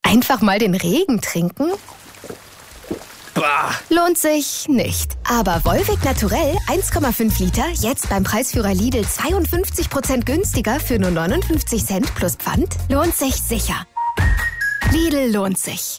Einfach mal den Regen trinken? Bah. Lohnt sich nicht. Aber Volvic Naturell 1,5 Liter, jetzt beim Preisführer Lidl 52% günstiger für nur 59 Cent plus Pfand, lohnt sich sicher. Lidl lohnt sich.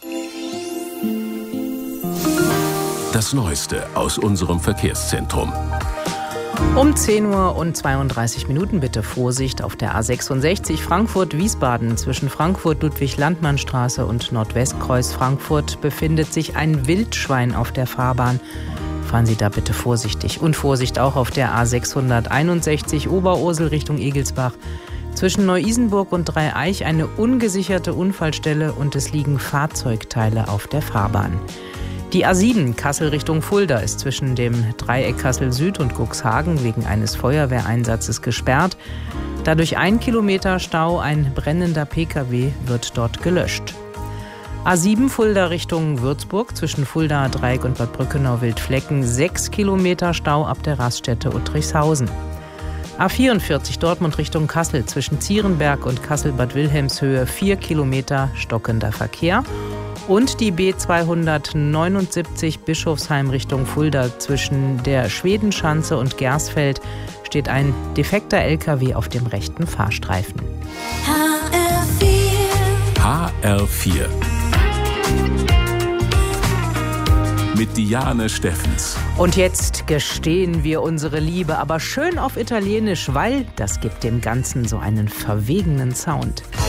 Das Neueste aus unserem Verkehrszentrum. Um 10:32 Uhr bitte Vorsicht auf der A66 Frankfurt-Wiesbaden. Zwischen Frankfurt-Ludwig-Landmann-Straße und Nordwestkreuz Frankfurt befindet sich ein Wildschwein auf der Fahrbahn. Fahren Sie da bitte vorsichtig. Und Vorsicht auch auf der A661 Oberursel Richtung Egelsbach. Zwischen Neu-Isenburg und Dreieich eine ungesicherte Unfallstelle und es liegen Fahrzeugteile auf der Fahrbahn. Die A7 Kassel Richtung Fulda ist zwischen dem Dreieck Kassel Süd und Cuxhagen wegen eines Feuerwehreinsatzes gesperrt. Dadurch 1 Kilometer Stau, ein brennender Pkw wird dort gelöscht. A7 Fulda Richtung Würzburg zwischen Fulda Dreieck und Bad Brückenau-Wildflecken 6 Kilometer Stau ab der Raststätte Uttrichshausen. A44 Dortmund Richtung Kassel zwischen Zierenberg und Kassel-Bad Wilhelmshöhe 4 Kilometer stockender Verkehr. Und die B279 Bischofsheim Richtung Fulda zwischen der Schwedenschanze und Gersfeld steht ein defekter LKW auf dem rechten Fahrstreifen. HR4 mit Diane Steffens. Und jetzt gestehen wir unsere Liebe, aber schön auf Italienisch, weil das gibt dem Ganzen so einen verwegenen Sound.